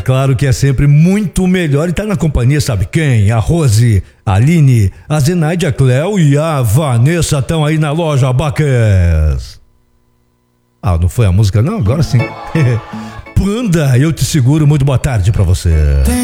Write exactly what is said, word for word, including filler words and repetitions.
Claro que é sempre muito melhor e tá na companhia, sabe quem? A Rose, a Aline, a Zenaide, a Cleo e a Vanessa estão aí na loja Baques. Ah, não foi a música não? Agora sim. Panda, eu te seguro. Muito boa tarde pra você.